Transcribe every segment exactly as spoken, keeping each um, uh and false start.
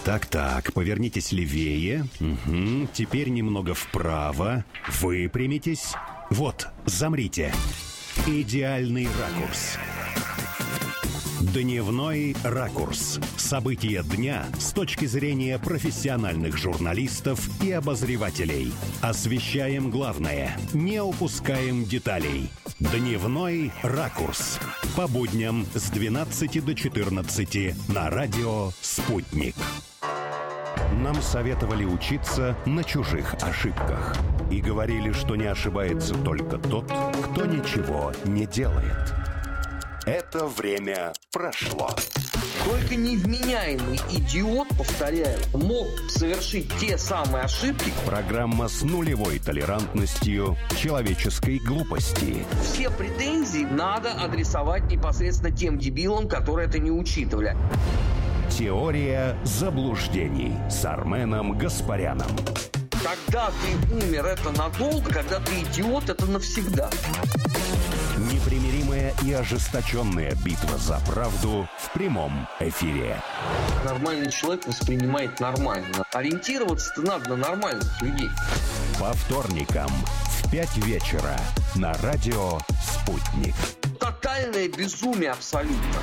Так-так, повернитесь левее. Угу. Теперь немного вправо. Выпрямитесь. Вот, замрите. Идеальный ракурс. Дневной ракурс. События дня с точки зрения профессиональных журналистов и обозревателей. Освещаем главное, не упускаем деталей. Дневной ракурс. По будням с двенадцати до четырнадцати на радио «Спутник». Нам советовали учиться на чужих ошибках. И говорили, что не ошибается только тот, кто ничего не делает. Это время прошло. Только невменяемый идиот, повторяю, мог совершить те самые ошибки. Программа с нулевой толерантностью человеческой глупости. Все претензии надо адресовать непосредственно тем дебилам, которые это не учитывали. Теория заблуждений с Арменом Гаспаряном. Когда ты умер, это надолго, когда ты идиот, это навсегда. Непримиримая и ожесточенная битва за правду в прямом эфире. Нормальный человек воспринимает нормально. Ориентироваться-то надо на нормальных людей. По вторникам в пять вечера на радио «Спутник». Тотальное безумие абсолютно.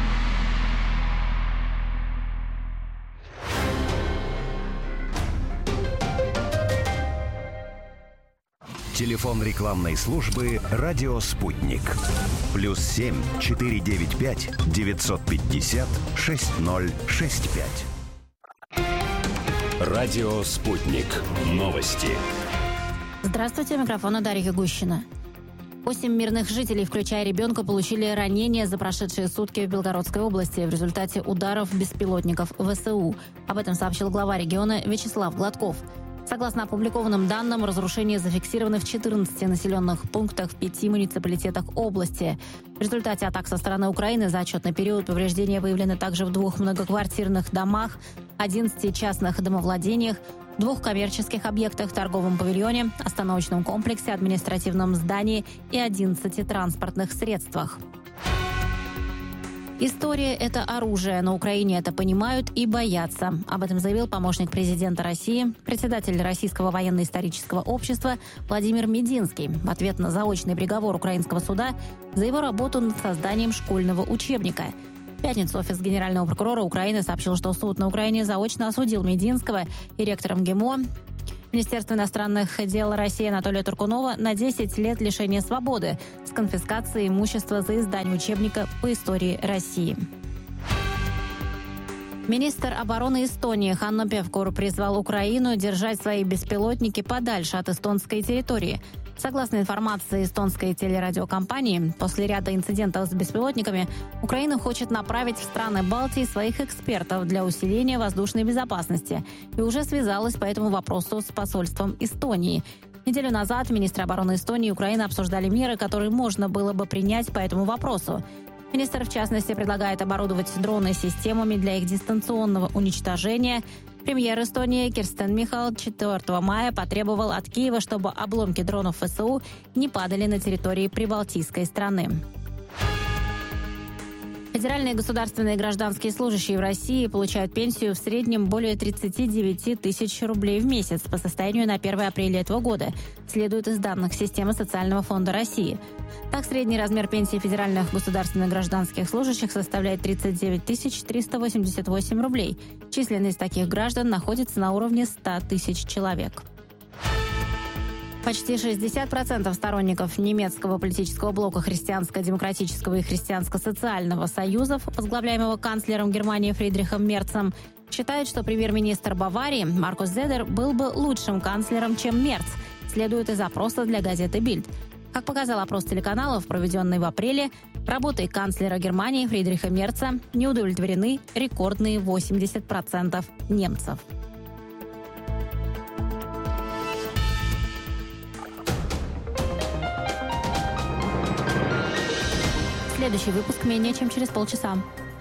Телефон рекламной службы «Радио Спутник». Плюс семь четыре девять пять девятьсот пятьдесят шесть ноль шесть пять. Радио Спутник. Новости. Здравствуйте, микрофон Дарья Гущина. Восемь мирных жителей, включая ребенка, получили ранения за прошедшие сутки в Белгородской области в результате ударов беспилотников ВСУ. Об этом сообщил глава региона Вячеслав Гладков. Согласно опубликованным данным, разрушения зафиксированы в четырнадцати населенных пунктах в пяти муниципалитетах области. В результате атак со стороны Украины за отчетный период повреждения выявлены также в двух многоквартирных домах, одиннадцати частных домовладениях, двух коммерческих объектах, торговом павильоне, остановочном комплексе, административном здании и одиннадцати транспортных средствах. История – это оружие. На Украине это понимают и боятся. Об этом заявил помощник президента России, председатель Российского военно-исторического общества Владимир Мединский в ответ на заочный приговор украинского суда за его работу над созданием школьного учебника. В пятницу офис генерального прокурора Украины сообщил, что суд на Украине заочно осудил Мединского и ректором ГИМО Министерства иностранных дел России Анатолия Туркунова на десять лет лишения свободы с конфискацией имущества за издание учебника по истории России. Министр обороны Эстонии Ханно Певкур призвал Украину держать свои беспилотники подальше от эстонской территории. Согласно информации эстонской телерадиокомпании, после ряда инцидентов с беспилотниками Украина хочет направить в страны Балтии своих экспертов для усиления воздушной безопасности и уже связалась по этому вопросу с посольством Эстонии. Неделю назад министры обороны Эстонии и Украины обсуждали меры, которые можно было бы принять по этому вопросу. Министр, в частности, предлагает оборудовать дроны системами для их дистанционного уничтожения. Премьер Эстонии Кирстен Михал четвёртого мая потребовал от Киева, чтобы обломки дронов ВСУ не падали на территории прибалтийской страны. Федеральные государственные гражданские служащие в России получают пенсию в среднем более тридцать девять тысяч рублей в месяц по состоянию на первое апреля этого года, следует из данных системы Социального фонда России. Так, средний размер пенсии федеральных государственных гражданских служащих составляет тридцать девять тысяч триста восемьдесят восемь рублей. Численность таких граждан находится на уровне ста тысяч человек. Почти шестьдесят процентов сторонников немецкого политического блока Христианско-демократического и Христианско-социального союзов, возглавляемого канцлером Германии Фридрихом Мерцем, считают, что премьер-министр Баварии Маркус Зедер был бы лучшим канцлером, чем Мерц, следует из опроса для газеты «Бильд». Как показал опрос телеканалов, проведенный в апреле, работой канцлера Германии Фридриха Мерца не удовлетворены рекордные восемьдесят процентов немцев. Следующий выпуск менее чем через полчаса.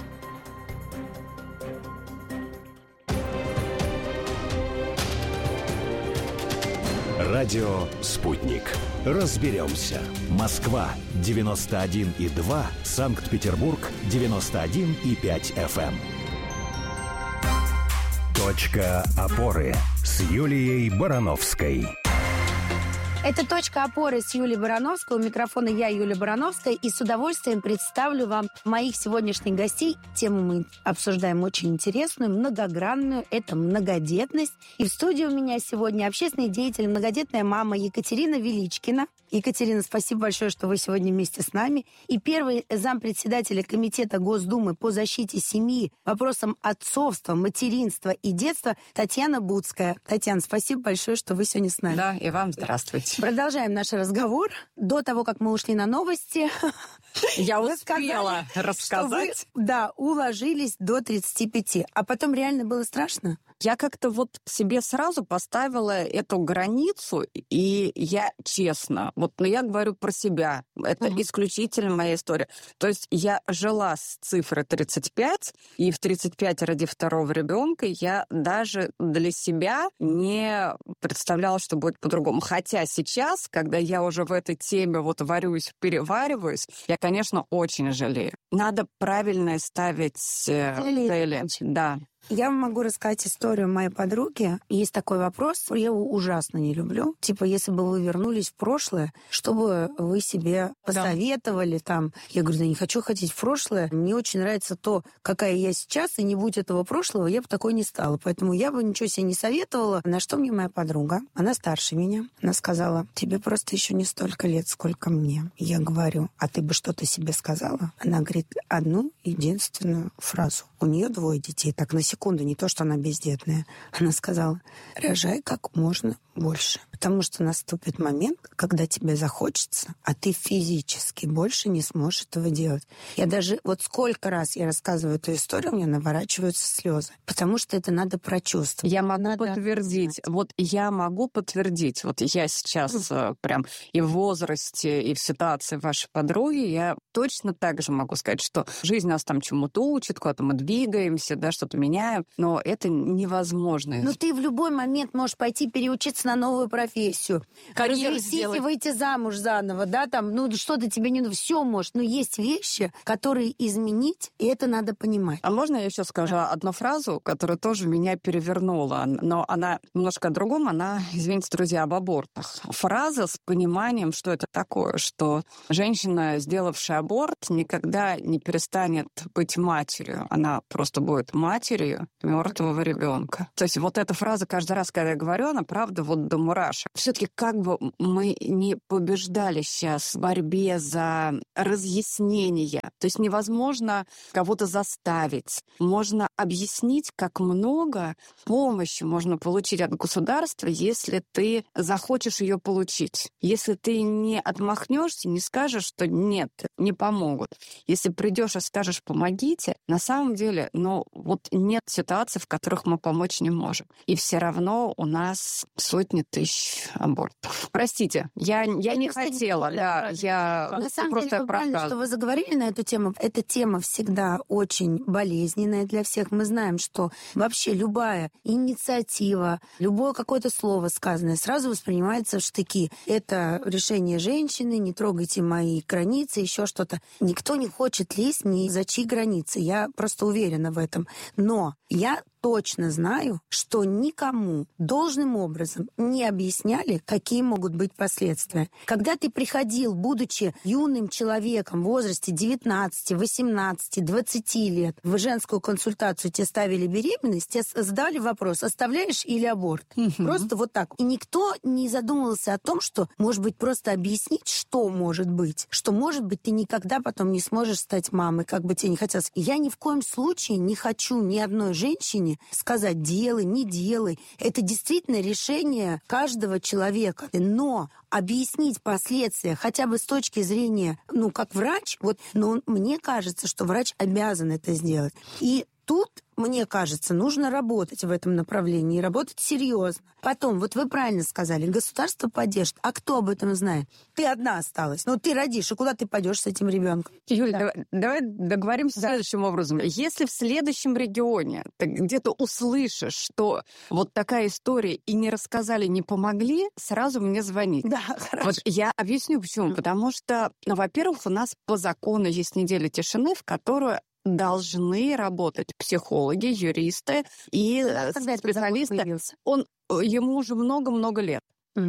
Радио «Спутник». Разберемся. Москва девяносто один и два, Санкт-Петербург девяносто один и пять эф эм. Точка опоры с Юлией Барановской. Это «Точка опоры» с Юлией Барановской. У микрофона я, Юлия Барановская, и с удовольствием представлю вам моих сегодняшних гостей. Тему мы обсуждаем очень интересную, многогранную. Это многодетность. И в студии у меня сегодня общественный деятель, многодетная мама Екатерина Величкина. Екатерина, спасибо большое, что вы сегодня вместе с нами. И первый зампредседателя Комитета Госдумы по защите семьи, вопросам отцовства, материнства и детства Татьяна Буцкая. Татьяна, спасибо большое, что вы сегодня с нами. Да, и вам здравствуйте. Продолжаем наш разговор. До того, как мы ушли на новости, я успела рассказать. Что вы, да, уложились до тридцати пяти. А потом реально было страшно? Я как-то вот себе сразу поставила эту границу, и я честно, вот, но я говорю про себя, это uh-huh. исключительно моя история. То есть я жила с цифрой тридцать пять, и в тридцать пять, родив второго ребенка, я даже для себя не представляла, что будет по-другому. Хотя сейчас, когда я уже в этой теме вот варюсь, перевариваюсь, я, конечно, очень жалею. Надо правильно ставить цели. цели. Да. Я могу рассказать историю моей подруги. Есть такой вопрос, я его ужасно не люблю. Типа, если бы вы вернулись в прошлое, что бы вы себе посоветовали да. там? Я говорю, да не хочу ходить в прошлое. Мне очень нравится то, какая я сейчас, и не будь этого прошлого, я бы такой не стала. Поэтому я бы ничего себе не советовала. На что мне моя подруга, она старше меня, она сказала, тебе просто еще не столько лет, сколько мне. Я говорю, а ты бы что-то себе сказала? Она говорит, одну единственную фразу. У нее двое детей, так на секунду, не то, что она бездетная. Она сказала, рожай как можно больше. Потому что наступит момент, когда тебе захочется, а ты физически больше не сможешь этого делать. Я даже, вот сколько раз я рассказываю эту историю, у меня наворачиваются слезы. Потому что это надо прочувствовать. Я могу надо подтвердить. знать. Вот я могу подтвердить. Вот я сейчас mm. прям и в возрасте, и в ситуации вашей подруги, я точно так же могу сказать, что жизнь нас там чему-то учит, куда-то мы двигаемся, да, что-то меняем, но это невозможно. Но ты в любой момент можешь пойти переучиться на новую профессию. Развестись и выйти замуж заново, да, там, ну, что-то тебе не... Все может, но есть вещи, которые изменить, и это надо понимать. А можно я еще скажу одну фразу, которая тоже меня перевернула, но она немножко о другом, она, извините, друзья, об абортах. Фраза с пониманием, что это такое, что женщина, сделавшая аборт, никогда не перестанет быть матерью, она просто будет матерью мертвого ребенка. То есть вот эта фраза каждый раз, когда я говорю, она правда вот до мурашек. Все-таки как бы мы не побеждали сейчас в борьбе за разъяснение. То есть невозможно кого-то заставить. Можно объяснить, как много помощи можно получить от государства, если ты захочешь ее получить. Если ты не отмахнешься, не скажешь, что нет, не помогут. Если придешь и скажешь «помогите», на самом деле, ну, вот нет ситуаций, в которых мы помочь не можем. И все равно у нас сотни тысяч абортов. Простите, я, я не хотела. Да, я на самом просто деле, правильно, что вы заговорили на эту тему. Эта тема всегда очень болезненная для всех. Мы знаем, что вообще любая инициатива, любое какое-то слово сказанное сразу воспринимается в штыки. Это решение женщины, не трогайте мои границы, еще что-то. Никто не хочет лезть ни за чьи границы. Я просто уверена в этом. Но я точно знаю, что никому должным образом не объясняли, какие могут быть последствия. Когда ты приходил, будучи юным человеком в возрасте девятнадцати, восемнадцати, двадцати лет, в женскую консультацию тебе ставили беременность, тебе задали вопрос, оставляешь или аборт? Угу. Просто вот так. И никто не задумывался о том, что, может быть, просто объяснить, что может быть. Что, может быть, ты никогда потом не сможешь стать мамой, как бы тебе не хотелось. И я ни в коем случае не хочу ни одной женщине сказать «делай, не делай». Это действительно решение каждого человека. Но объяснить последствия хотя бы с точки зрения, ну, как врач, вот, но мне кажется, что врач обязан это сделать. И тут, мне кажется, нужно работать в этом направлении, работать серьезно. Потом, вот вы правильно сказали, государство поддержит. А кто об этом знает? Ты одна осталась. Ну, ты родишь, и куда ты пойдешь с этим ребенком? Юль, да. давай, давай договоримся да. следующим образом. Если в следующем регионе ты где-то услышишь, что вот такая история и не рассказали, не помогли, сразу мне звони. Да, хорошо. Вот я объясню, почему. Потому что, ну, во-первых, у нас по закону есть неделя тишины, в которую должны работать психологи, юристы и Когда специалисты. Он, ему уже много-много лет.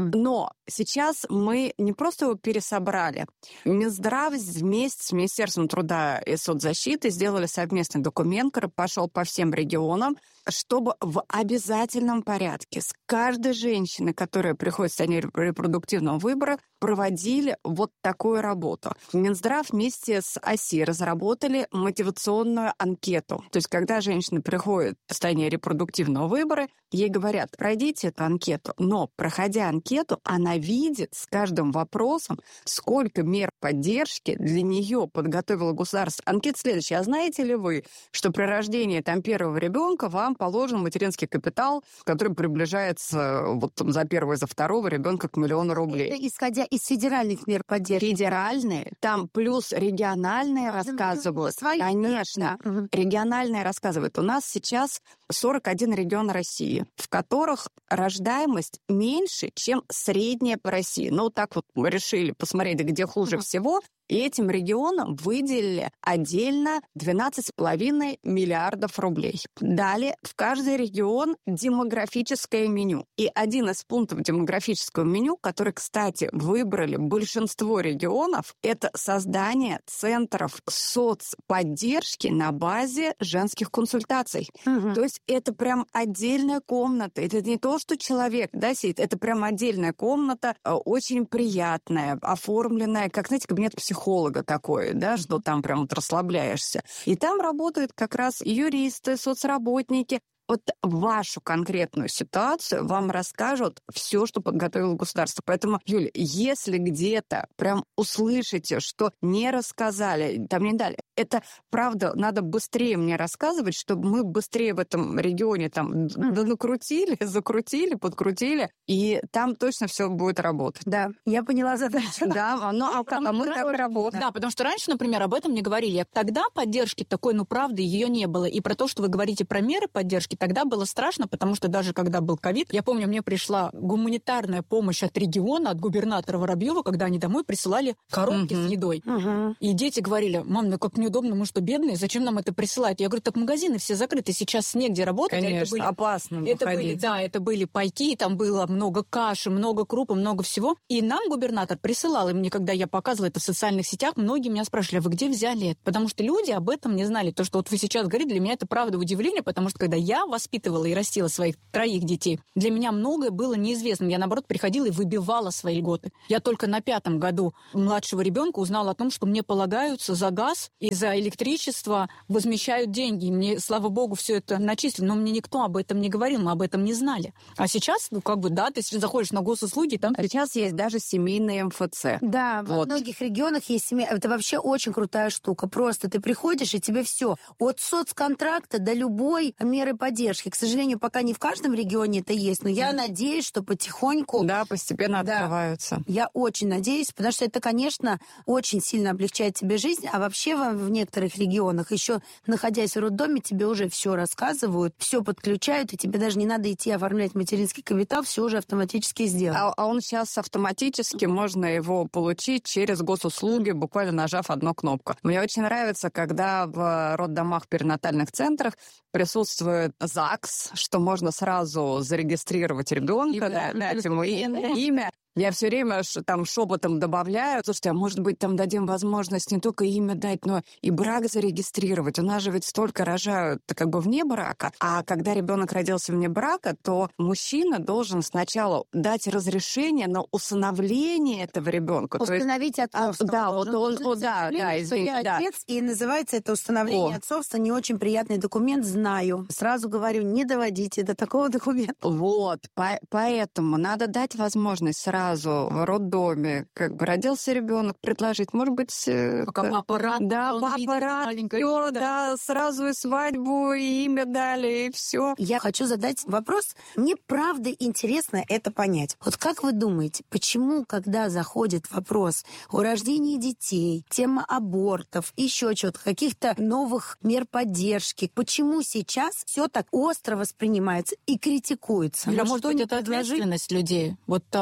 Но сейчас мы не просто его пересобрали. Минздрав вместе с Министерством труда и соцзащиты сделали совместный документ, который пошел по всем регионам, чтобы в обязательном порядке с каждой женщиной, которая приходит в состояние репродуктивного выбора, проводили вот такую работу. Минздрав вместе с ОСИ разработали мотивационную анкету. То есть, когда женщина приходит в состояние репродуктивного выбора, ей говорят, пройдите эту анкету. Но, проходя анкету, она видит с каждым вопросом, сколько мер поддержки для нее подготовило государство. Анкета следующая. А знаете ли вы, что при рождении там, первого ребенка вам положен материнский капитал, который приближается вот, за первого и за второго ребенка к миллиону рублей? Это исходя из федеральных мер поддержки. Федеральные, там плюс региональные рассказывают. Свои? Конечно. Да. Региональные рассказывают. У нас сейчас сорок один регион России, в которых рождаемость меньше, чем средняя по России. Ну, так вот мы решили посмотреть, где хуже uh-huh. всего. И этим регионам выделили отдельно двенадцать с половиной миллиардов рублей. Далее в каждый регион демографическое меню. И один из пунктов демографического меню, который, кстати, выбрали большинство регионов, это создание центров соцподдержки на базе женских консультаций. Угу. То есть это прям отдельная комната. Это не то, что человек да, сидит, это прям отдельная комната, очень приятная, оформленная, как, знаете, кабинет психолога. психолога такое, да, что там прям вот расслабляешься. И там работают как раз юристы, соцработники. Вот вашу конкретную ситуацию вам расскажут все, что подготовило государство. Поэтому, Юля, если где-то прям услышите, что не рассказали, там не дали, это, правда, надо быстрее мне рассказывать, чтобы мы быстрее в этом регионе там накрутили, закрутили, подкрутили, и там точно все будет работать. Да, я поняла задачу. Да, ну а мы так работаем. Да, потому что раньше, например, об этом не говорили. Тогда поддержки такой, ну, правда, ее не было. И про то, что вы говорите про меры поддержки, тогда было страшно, потому что даже когда был ковид, я помню, мне пришла гуманитарная помощь от региона, от губернатора Воробьева, когда они домой присылали коробки uh-huh. с едой. Uh-huh. И дети говорили, мам, ну как неудобно, мы что, бедные, зачем нам это присылать? Я говорю, так магазины все закрыты, сейчас негде работать. Конечно, это были, опасно это выходить. были, да, это были пайки, там было много каши, много крупы, много всего. И нам губернатор присылал, и мне, когда я показывала это в социальных сетях, многие меня спрашивали, а вы где взяли это? Потому что люди об этом не знали. То, что вот вы сейчас говорите, для меня это правда удивление, потому что когда я воспитывала и растила своих троих детей, для меня многое было неизвестным. Я, наоборот, приходила и выбивала свои льготы. Я только на пятом году младшего ребенка узнала о том, что мне полагаются за газ и за электричество возмещают деньги. И мне, слава богу, все это начислено, но мне никто об этом не говорил, мы об этом не знали. А сейчас, ну, как бы, да, ты заходишь на госуслуги, там... Сейчас есть даже семейные эм эф цэ. Да, вот. Во многих регионах есть семья. Это вообще очень крутая штука. Просто ты приходишь, и тебе все. От соцконтракта до любой меры поддержки. К сожалению, пока не в каждом регионе это есть, но я надеюсь, что потихоньку... Да, постепенно да, открываются. Я очень надеюсь, потому что это, конечно, очень сильно облегчает тебе жизнь, а вообще в, в некоторых регионах, еще находясь в роддоме, тебе уже все рассказывают, все подключают, и тебе даже не надо идти оформлять материнский капитал, все уже автоматически сделано. А, а он сейчас автоматически, можно его получить через госуслуги, буквально нажав одну кнопку. Мне очень нравится, когда в роддомах, перинатальных центрах присутствует ЗАГС, что можно сразу зарегистрировать ребенка, да, дать ему имя. Я все время там шепотом добавляю, слушайте, а может быть там дадим возможность не только имя дать, но и брак зарегистрировать. У нас же ведь столько рожают как бы вне брака. А когда ребенок родился вне брака, то мужчина должен сначала дать разрешение на усыновление этого ребенка. Установить отцовство. Да, вот он, о, да, да, извините, да. Отец, и называется это установление О. отцовства. Не очень приятный документ, знаю. Сразу говорю, не доводите до такого документа. Вот, по- поэтому надо дать возможность сразу сразу в роддоме, как бы родился ребенок, предложить, может быть... Пока папа рад. Да, папа рад. Все, да, сразу и свадьбу, и имя дали, и все. Я хочу задать вопрос. Мне правда интересно это понять. Вот как вы думаете, почему, когда заходит вопрос о рождении детей, тема абортов, еще чего-то, каких-то новых мер поддержки, почему сейчас все так остро воспринимается и критикуется? Или, Ну, может быть, это ответственность людей. Вот а, мы живем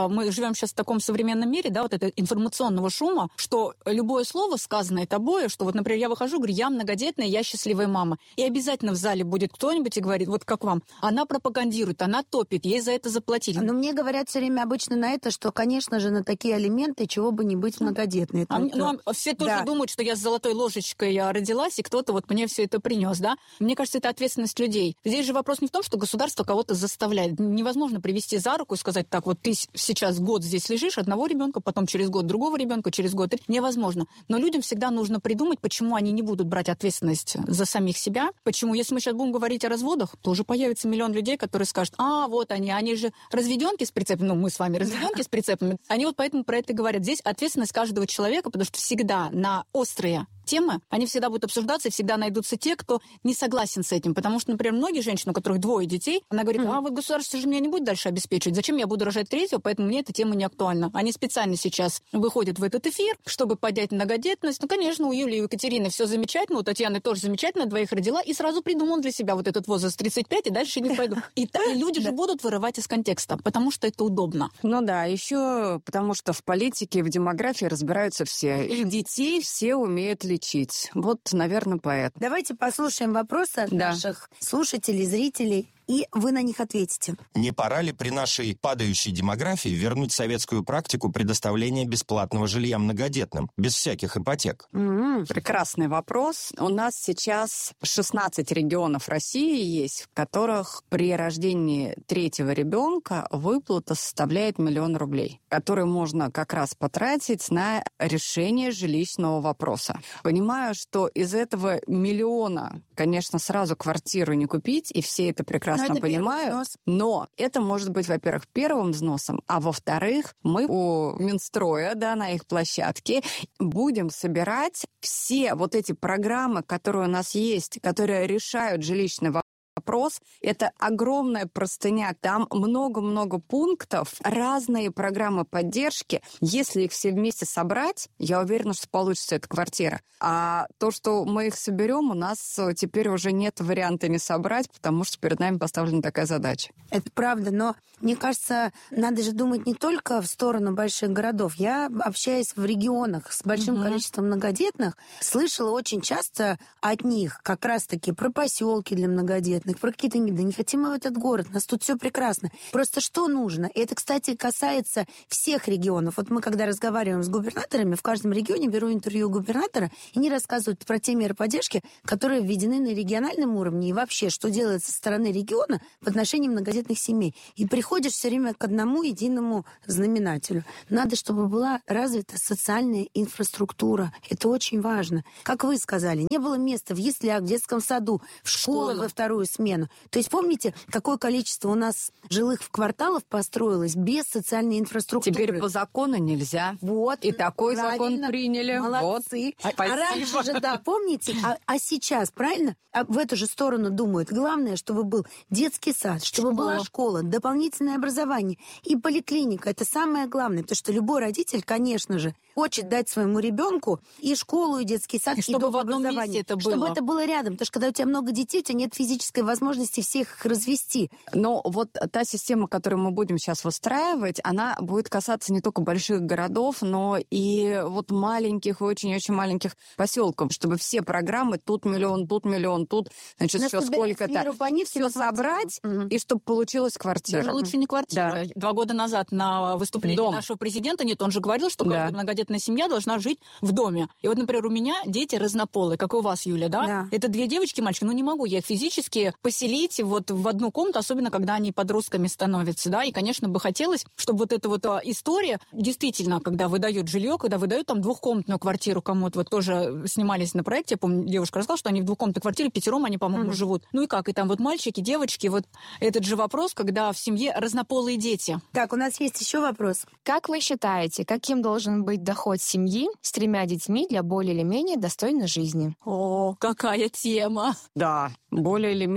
живем сейчас в таком современном мире, да, вот это информационного шума, что любое слово, сказанное тобой, что вот, например, я выхожу, говорю, я многодетная, я счастливая мама. И обязательно в зале будет кто-нибудь и говорит, вот как вам, она пропагандирует, она топит, ей за это заплатили. Но мне говорят все время обычно на это, что, конечно же, на такие алименты чего бы не быть многодетной. А, ну, а все тоже да. думают, что я с золотой ложечкой я родилась, и кто-то вот мне все это принес, да? Мне кажется, это ответственность людей. Здесь же вопрос не в том, что государство кого-то заставляет. Невозможно привести за руку и сказать, так, вот ты сейчас год здесь лежишь, одного ребенка, потом через год другого ребенка, через год. Невозможно. Но людям всегда нужно придумать, почему они не будут брать ответственность за самих себя. Почему? Если мы сейчас будем говорить о разводах, то уже появится миллион людей, которые скажут, а, вот они, они же разведенки с прицепами, ну, мы с вами разведенки с прицепами. Они вот поэтому про это говорят. Здесь ответственность каждого человека, потому что всегда на острые темы, они всегда будут обсуждаться, и всегда найдутся те, кто не согласен с этим. Потому что, например, многие женщины, у которых двое детей, она говорит, а вот государство же меня не будет дальше обеспечивать, зачем я буду рожать третьего, поэтому мне эта тема не актуальна. Они специально сейчас выходят в этот эфир, чтобы поднять многодетность. Ну, конечно, у Юлии и у Екатерины все замечательно, у Татьяны тоже замечательно, двоих родила, и сразу придумал для себя вот этот возраст тридцать пять, и дальше не пойду. И, и люди же будут вырывать из контекста, потому что это удобно. Ну да, еще потому что в политике, в демографии разбираются все. И детей все умеют лечить. Вот, наверное, поэтому. Давайте послушаем вопросы от да. наших слушателей, зрителей, и вы на них ответите. Не пора ли при нашей падающей демографии вернуть советскую практику предоставления бесплатного жилья многодетным, без всяких ипотек? Mm-hmm. Прекрасный вопрос. У нас сейчас шестнадцать регионов России есть, в которых при рождении третьего ребенка выплата составляет миллион рублей, которые можно как раз потратить на решение жилищного вопроса. Понимаю, что из этого миллиона, конечно, сразу квартиру не купить, и все это прекрасно но это понимаю, но это может быть, во-первых, первым взносом, а во-вторых, мы у Минстроя, да, на их площадке будем собирать все вот эти программы, которые у нас есть, которые решают жилищный вопрос. Вопрос. Это огромная простыня. Там много-много пунктов, разные программы поддержки. Если их все вместе собрать, я уверена, что получится эта квартира. А то, что мы их соберем, у нас теперь уже нет варианта не собрать, потому что перед нами поставлена такая задача. Это правда, но мне кажется, надо же думать не только в сторону больших городов. Я, общаясь в регионах с большим угу. количеством многодетных, слышала очень часто от них как раз-таки про поселки для многодетных, про какие-то... Да не хотим мы в этот город, у нас тут все прекрасно. Просто что нужно? И это, кстати, касается всех регионов. Вот мы, когда разговариваем с губернаторами, в каждом регионе беру интервью у губернатора, и они рассказывают про те меры поддержки, которые введены на региональном уровне, и вообще, что делается со стороны региона в отношении многодетных семей. И приходишь все время к одному единому знаменателю. Надо, чтобы была развита социальная инфраструктура. Это очень важно. Как вы сказали, не было места в яслях, в детском саду, в школах во вторую смену. То есть помните, какое количество у нас жилых кварталов построилось без социальной инфраструктуры? Теперь по закону нельзя. Вот. И такой закон приняли. Молодцы. Вот. А, а раньше же, да, помните? А, а сейчас, правильно? А в эту же сторону думают. Главное, чтобы был детский сад, чтобы школа. Была школа, дополнительное образование и поликлиника. Это самое главное. Потому что любой родитель, конечно же, хочет дать своему ребенку и школу, и детский сад, и, и чтобы дом в одном образования. месте это было. Чтобы это было рядом. Потому что когда у тебя много детей, у тебя нет физической возможности всех их развести. Но вот та система, которую мы будем сейчас выстраивать, она будет касаться не только больших городов, но и вот маленьких, очень-очень маленьких поселков, чтобы все программы, тут миллион, тут миллион, тут, значит, все сколько-то, все собрать, угу. и чтобы получилась квартира. Даже лучше не квартира. Да. Два года назад на выступлении Дом. нашего президента нет, он же говорил, что да. многодетная семья должна жить в доме. И вот, например, у меня дети разнополые, как у вас, Юля, да? да. Это две девочки, мальчики, ну не могу я их физически поселить вот в одну комнату, особенно когда они подростками становятся, да, и, конечно, бы хотелось, чтобы вот эта вот история, действительно, когда выдают жилье, когда выдают там двухкомнатную квартиру кому-то, вот тоже снимались на проекте, я помню, девушка рассказала, что они в двухкомнатной квартире, пятером они, по-моему, mm-hmm. живут. Ну и как, и там вот мальчики, девочки, вот этот же вопрос, когда в семье разнополые дети. Так, у нас есть еще вопрос. Как вы считаете, каким должен быть доход семьи с тремя детьми для более или менее достойной жизни? О, какая тема! Да, более или менее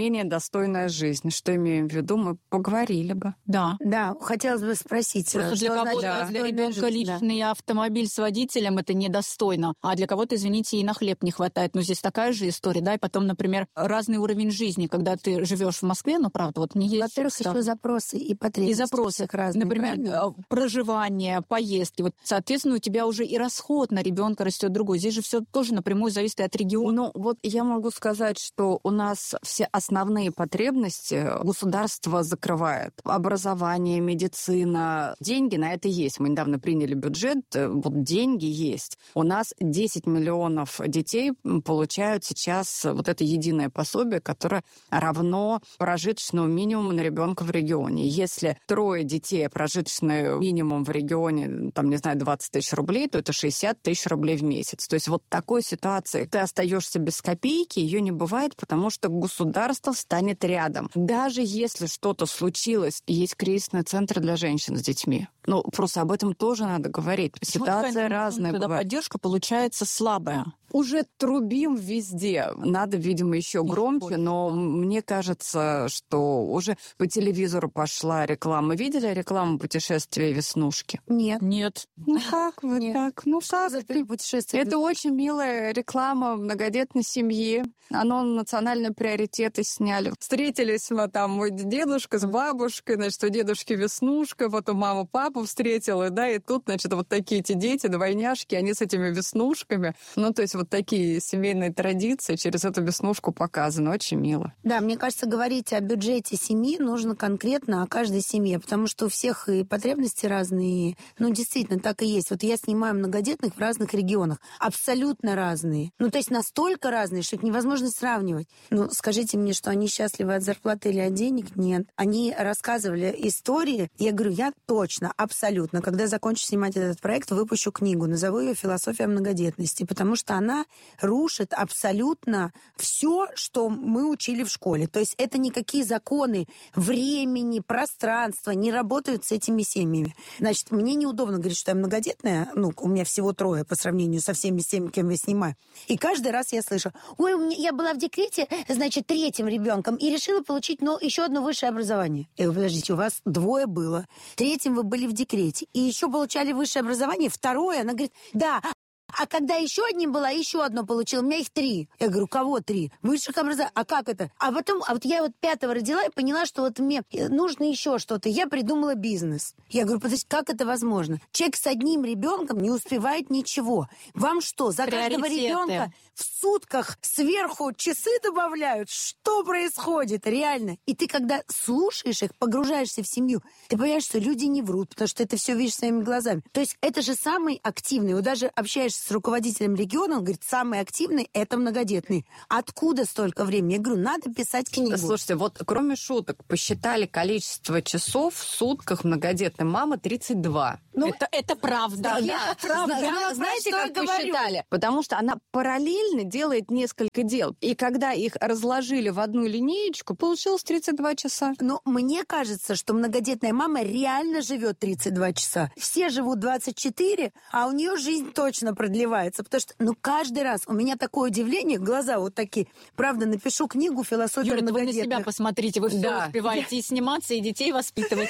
более-менее достойная жизнь. Что имеем в виду, мы поговорили бы. Да. Да, хотелось бы спросить. Просто для кого-то, значит, для ребенка личный да. автомобиль с водителем это недостойно, а для кого-то, извините, и на хлеб не хватает. Но здесь такая же история, да, и потом, например, разный уровень жизни, когда ты живешь в Москве, ну, правда, вот не есть... Во-первых, еще запросы и потребности. И запросы разные, например, правильно? Проживание, поездки. Вот, соответственно, у тебя уже и расход на ребенка растет другой. Здесь же все тоже напрямую зависит от региона. Ну, вот я могу сказать, что у нас все основные потребности государство закрывает. Образование, медицина. Деньги на это есть. Мы недавно приняли бюджет, вот деньги есть. У нас десять миллионов детей получают сейчас вот это единое пособие, которое равно прожиточному минимуму на ребенка в регионе. Если трое детей, прожиточный минимум в регионе, там, не знаю, двадцать тысяч рублей, то это шестьдесят тысяч рублей в месяц. То есть вот такой ситуации ты остаешься без копейки, ее не бывает, потому что государство станет рядом. Даже если что-то случилось, есть кризисные центры для женщин с детьми. Ну, просто об этом тоже надо говорить. Ситуация вот, разная когда бывает. Поддержка получается слабая. Уже трубим везде. Надо, видимо, еще громче, но мне кажется, что уже по телевизору пошла реклама. Видели рекламу путешествия Веснушки? Нет. Нет. Ну как вы Нет. так? Ну как ты? Путешествие Это очень милая реклама многодетной семьи. Оно национальные приоритеты сняли. Встретились мы там, мой дедушка с бабушкой, значит, у дедушки Веснушка, потом мама папу встретила, да, и тут, значит, вот такие эти дети, двойняшки, они с этими веснушками. Ну, то есть вот такие семейные традиции через эту веснушку показаны. Очень мило. Да, мне кажется, говорить о бюджете семьи нужно конкретно о каждой семье, потому что у всех и потребности разные. Ну, действительно, так и есть. Вот я снимаю многодетных в разных регионах. Абсолютно разные. Ну, то есть настолько разные, что их невозможно сравнивать. Ну, скажите мне, что они счастливы от зарплаты или от денег? Нет. Они рассказывали истории. Я говорю, я точно, абсолютно. Когда закончу снимать этот проект, выпущу книгу. Назову ее «Философия многодетности», потому что она рушит абсолютно все, что мы учили в школе. То есть это никакие законы времени, пространства не работают с этими семьями. Значит, мне неудобно говорить, что я многодетная. Ну, у меня всего трое по сравнению со всеми теми, кем я снимаю. И каждый раз я слышу, ой, у меня, я была в декрете, значит, третьим ребенком и решила получить ну, еще одно высшее образование. Я говорю, подождите, у вас двое было. Третьим вы были в декрете. И еще получали высшее образование. Второе, она говорит, да, а когда еще одним была, еще одно получила. У меня их три. Я говорю, кого три? Высших образований. А как это? А потом, а вот я вот пятого родила и поняла, что вот мне нужно еще что-то. Я придумала бизнес. Я говорю, подожди, как это возможно? Человек с одним ребенком не успевает ничего. Вам что, за каждого ребенка в сутках сверху часы добавляют? Что происходит? Реально. И ты, когда слушаешь их, погружаешься в семью, ты понимаешь, что люди не врут, потому что ты все видишь своими глазами. То есть это же самый активный. Вот даже общаешься с руководителем региона, он говорит, самый активный – это многодетный. Откуда столько времени? Я говорю, надо писать книгу. Слушайте, вот кроме шуток, посчитали количество часов в сутках многодетной мамы тридцать два. Ну, это, это правда. Да, это правда. Я, знаете, как посчитали? Потому что она параллельно делает несколько дел. И когда их разложили в одну линеечку, получилось тридцать два часа. Но мне кажется, что многодетная мама реально живет тридцать два часа. Все живут двадцать четыре, а у нее жизнь точно продлевается. Потому что, ну, каждый раз у меня такое удивление, глаза вот такие. Правда, напишу книгу «Философия Юля, многодетных». Вы на себя посмотрите, вы все да. успеваете и сниматься, и детей воспитывать.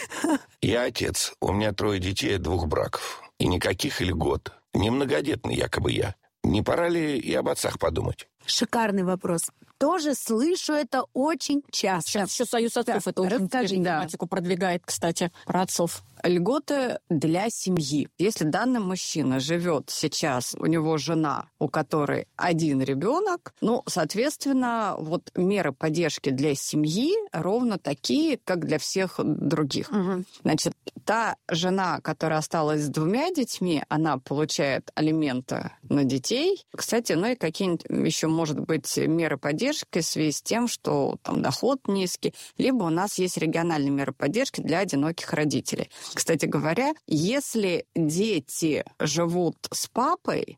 Я отец, у меня трое детей от двух браков. И никаких льгот. Не многодетный якобы я. Не пора ли и об отцах подумать? Шикарный вопрос. Тоже слышу это очень часто. Сейчас еще Союз отцов это очень интересную да. тематику продвигает, кстати, про отцов. Льготы для семьи. Если данный мужчина живет сейчас, у него жена, у которой один ребенок, ну, соответственно, вот меры поддержки для семьи ровно такие, как для всех других. Угу. Значит, та жена, которая осталась с двумя детьми, она получает алименты на детей. Кстати, ну и какие-нибудь еще, может быть, меры поддержки в связи с тем, что там доход низкий, либо у нас есть региональные меры поддержки для одиноких родителей. Кстати говоря, если дети живут с папой,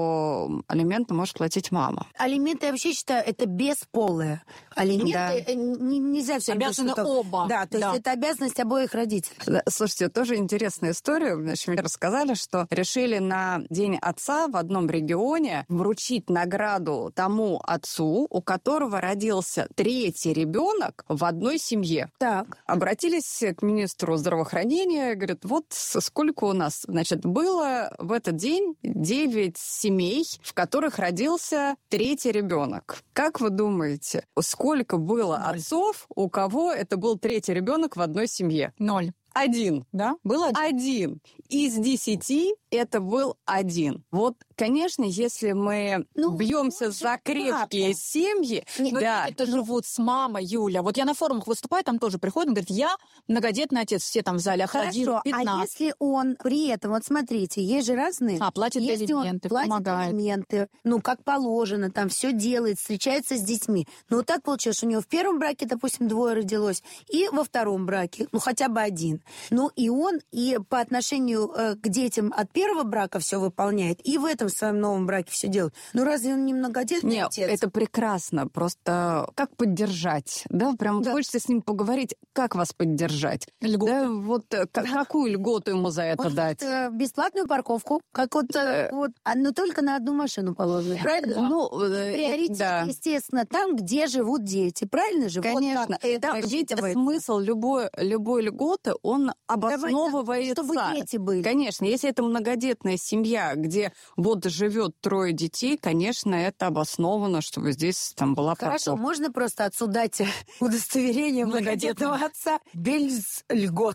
то алименты может платить мама. Алименты, я вообще считаю, это бесполые. Алименты да. не, нельзя все обязаны оба. Да, то да. есть это обязанность обоих родителей. Слушайте, тоже интересная история. Значит, мне рассказали, что решили на День отца в одном регионе вручить награду тому отцу, у которого родился третий ребенок в одной семье. Так. Обратились к министру здравоохранения, говорят, вот сколько у нас, значит, было в этот день девять семей, в которых родился третий ребенок. Как вы думаете, сколько было Ноль. Отцов, у кого это был третий ребенок в одной семье? Ноль. Один. Да? Был один? Один. Из десяти это был один. Вот, конечно, если мы ну, бьемся за крепкие папа. Семьи... Нет, да. Это живут с мамой, Юля. Вот я на форумах выступаю, там тоже приходят, говорят, я многодетный отец, все там в зале, хорошо, а если он при этом, вот смотрите, есть же разные... А, платит алименты, помогает. Алименты, ну, как положено, там все делает, встречается с детьми. Ну, вот так получилось, у него в первом браке, допустим, двое родилось, и во втором браке, ну, хотя бы один. Ну, и он и по отношению э, к детям от первого брака все выполняет, и в этом своем новом браке все делает. Ну, разве он не многодетный Нет, отец? это прекрасно. Просто как поддержать? Да, прям да. Хочется с ним поговорить, как вас поддержать. Льготу. Да, вот да. Какую льготу ему за это вот, дать? Вот, бесплатную парковку, как вот, вот, но только на одну машину положено. Правильно? Ну, приоритет, да. Естественно, там, где живут дети. Правильно же? Конечно. Вот это да, ведь смысл любой, любой льготы, он обосновывается. Чтобы дети были. Конечно, если это многодетная семья, где вот живет трое детей, конечно, это обосновано, чтобы здесь там была парковка. Хорошо, можно просто отцу дать удостоверение многодетного отца без льгот.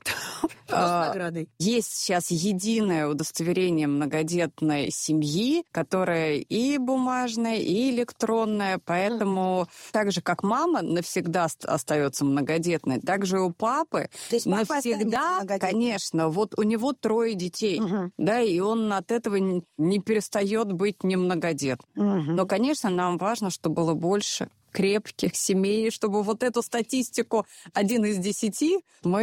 А, есть сейчас единое удостоверение многодетной семьи, которое и бумажное, и электронное, поэтому mm. так же, как мама навсегда остается многодетной, так же и у папы навсегда, конечно, вот у него трое детей, uh-huh. да, и он от этого не, не перестает быть немногодетным. Uh-huh. Но, конечно, нам важно, чтобы было больше крепких семей, чтобы вот эту статистику один из десяти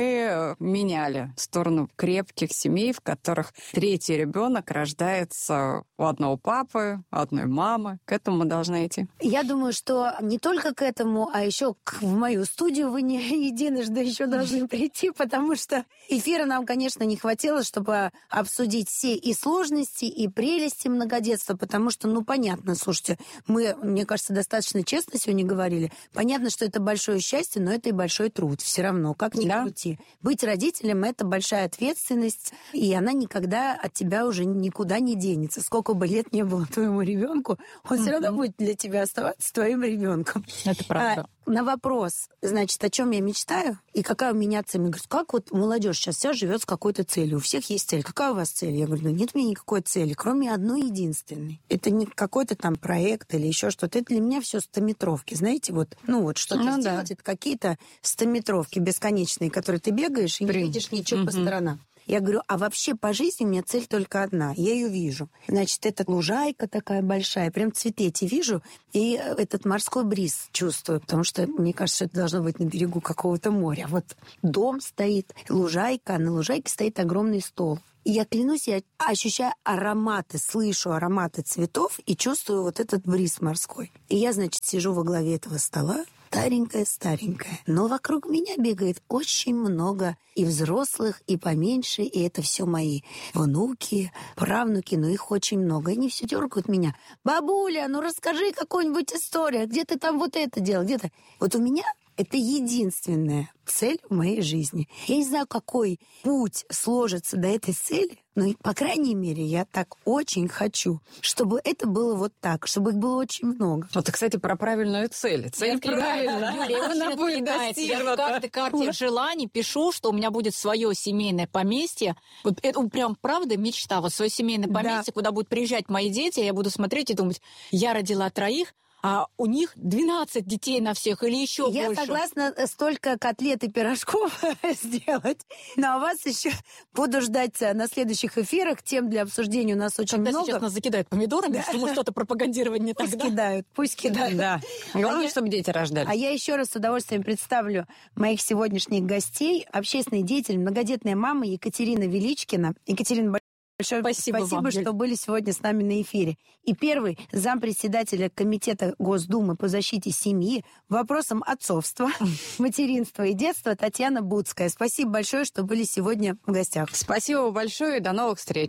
мы меняли в сторону крепких семей, в которых третий ребенок рождается у одного папы, у одной мамы. К этому мы должны идти. Я думаю, что не только к этому, а еще в мою студию вы не единожды еще должны прийти, потому что эфира нам, конечно, не хватило, чтобы обсудить все и сложности, и прелести многодетства, потому что, ну, понятно, слушайте, мы, мне кажется, достаточно честно сегодня говорили. Понятно, что это большое счастье, но это и большой труд. Все равно, как ни да. крути. Быть родителем – это большая ответственность, и она никогда от тебя уже никуда не денется. Сколько бы лет не было твоему ребенку, он mm-hmm. все равно будет для тебя оставаться твоим ребенком. Это правда. А, на вопрос, значит, о чем я мечтаю и какая у меня цель. Мне говорят, как вот молодежь сейчас вся живет с какой-то целью. У всех есть цель. Какая у вас цель? Я говорю, ну нет у меня никакой цели, кроме одной единственной. Это не какой-то там проект или еще что-то. Это для меня все стометровки. Знаете, вот, ну вот что-то ну, сделать, да. это какие-то стометровки бесконечные, которые ты бегаешь и Блин. не видишь ничего mm-hmm. по сторонам. Я говорю, а вообще по жизни у меня цель только одна. Я ее вижу. Значит, это лужайка такая большая, прям цветы эти вижу, и этот морской бриз чувствую, потому что, мне кажется, это должно быть на берегу какого-то моря. Вот дом стоит, лужайка, а на лужайке стоит огромный стол. И я клянусь, я ощущаю ароматы, слышу ароматы цветов и чувствую вот этот бриз морской. И я, значит, сижу во главе этого стола, старенькая-старенькая. Но вокруг меня бегает очень много и взрослых, и поменьше, и это все мои внуки, правнуки, но их очень много. И они все дергают меня. Бабуля, ну расскажи какую-нибудь историю, где ты там вот это делал, где-то. Вот у меня это единственная цель в моей жизни. Я не знаю, какой путь сложится до этой цели, но, по крайней мере, я так очень хочу, чтобы это было вот так, чтобы их было очень много. Вот, кстати, про правильную цель. Цель правильная. Она будет достигнута. В каждой карте желаний пишу, что у меня будет свое семейное поместье. Вот это прям правда мечта. Вот свое семейное поместье, куда будут приезжать мои дети, я буду смотреть и думать, я родила троих, а у них двенадцать детей на всех или еще я больше. Я согласна столько котлет и пирожков сделать, но вас еще буду ждать на следующих эфирах. Тем для обсуждения у нас очень Когда много. Когда сейчас нас закидают помидорами, да. что мы что-то пропагандировать не так, Пусть да? кидают, пусть кидают. Да. Главное, а чтобы я, дети рождались. А я еще раз с удовольствием представлю моих сегодняшних гостей. Общественный деятель, многодетная мама Екатерина Величкина. Екатерина, большое спасибо, спасибо вам, что были сегодня с нами на эфире. И первый зампредседателя Комитета Госдумы по защите семьи вопросам отцовства, материнства и детства Татьяна Буцкая. Спасибо большое, что были сегодня в гостях. Спасибо большое и до новых встреч.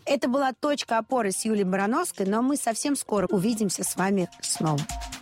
Это была «Точка опоры» с Юлией Барановской, но мы совсем скоро увидимся с вами снова.